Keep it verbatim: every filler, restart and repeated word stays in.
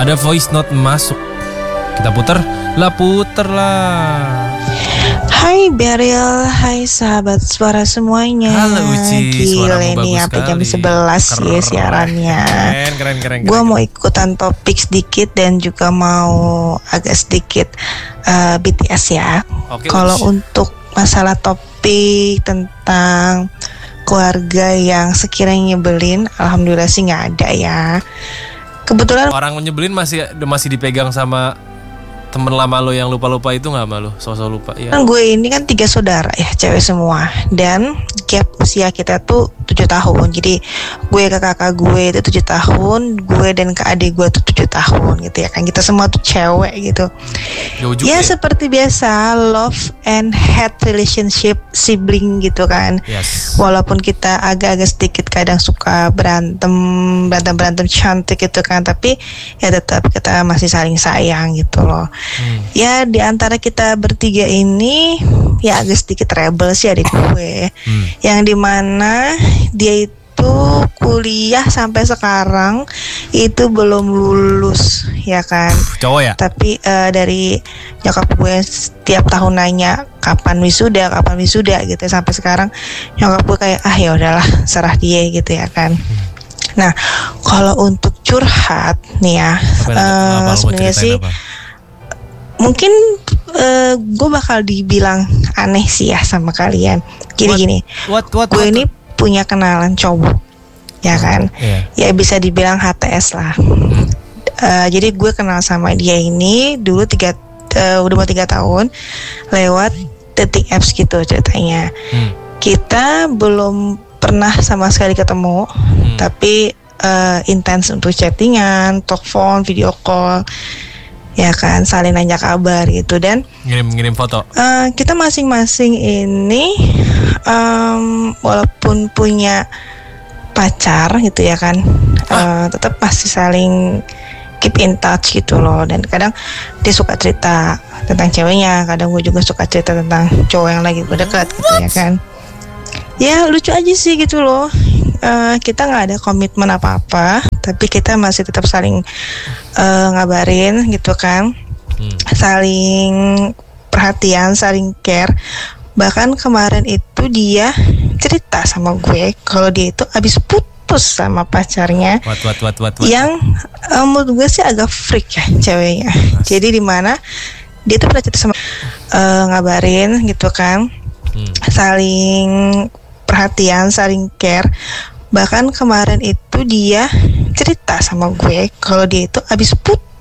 Ada voice note masuk. Kita puter lah, puter lah. Hai Beryl, hai sahabat suara semuanya. Halo Uci, gile nih sampai jam sebelas ya siarannya. Keren, keren, keren. Gue mau ikutan topik sedikit dan juga mau agak sedikit uh, B T S ya. Kalau untuk masalah topik tentang keluarga yang sekiranya nyebelin, alhamdulillah sih nggak ada ya. Kebetulan orang nyebelin masih masih dipegang sama temen lama lo yang lupa-lupa itu nggak malu, sosok lupa ya. Kan gue ini kan tiga saudara ya, cewek semua, dan gap usia kita tuh tujuh tahun. Jadi gue ke kakak gue itu tujuh tahun, gue dan ke adik gue tuh tujuh tahun gitu ya kan. Kita semua tuh cewek gitu. Jauh-jauh ya, ya seperti biasa love and hate relationship sibling gitu kan. Yes. Walaupun kita agak-agak sedikit kadang suka berantem, berantem-berantem cantik gitu kan, tapi ya tetap kita masih saling sayang gitu loh. Hmm. Ya di antara kita bertiga ini ya agak sedikit rebel sih adik gue, hmm. yang dimana dia itu kuliah sampai sekarang itu belum lulus ya kan. Cowok ya? Tapi uh, dari nyokap gue setiap tahun nanya kapan wisuda, kapan wisuda gitu, sampai sekarang nyokap gue kayak ah ya udahlah serah dia gitu ya kan. Hmm. Nah kalau untuk curhat nih ya, uh, sebenarnya sih apa? Mungkin uh, gue bakal dibilang aneh sih ya sama kalian. Jadi what, gini, what, what, gue what, ini punya kenalan cowok, ya kan? Yeah. Ya bisa dibilang H T S lah. Hmm. Uh, jadi gue kenal sama dia ini dulu tiga, uh, udah mau tiga tahun lewat dating apps gitu ceritanya. Hmm. Kita belum pernah sama sekali ketemu, hmm. tapi uh, intens untuk chattingan, talk phone, video call. Ya kan, saling nanya kabar gitu, dan ngirim-ngirim foto. Uh, kita masing-masing ini um, walaupun punya pacar gitu ya kan, uh, tetap masih saling keep in touch gitu loh. Dan kadang dia suka cerita tentang ceweknya, kadang gue juga suka cerita tentang cowok yang lagi gue dekat gitu ya kan. Ya lucu aja sih gitu loh. Uh, kita nggak ada komitmen apa-apa, tapi kita masih tetap saling uh, ngabarin gitu kan, hmm. saling perhatian, saling care. Bahkan kemarin itu dia cerita sama gue kalau dia itu abis putus sama pacarnya, what, what, what, what, what. yang uh, menurut gue sih agak freak ya ceweknya. Mas. Jadi dimana dia tuh pernah cerita sama uh, ngabarin gitu kan, hmm. saling perhatian, saling care. Bahkan kemarin itu dia cerita sama gue kalau dia itu abis putus